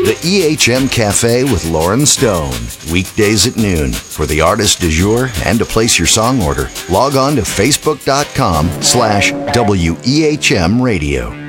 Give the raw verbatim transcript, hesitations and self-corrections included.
The E H M Cafe with Lauren Stone. Weekdays at noon. For the artist du jour and to place your song order, log on to facebook.com slash WEHM Radio.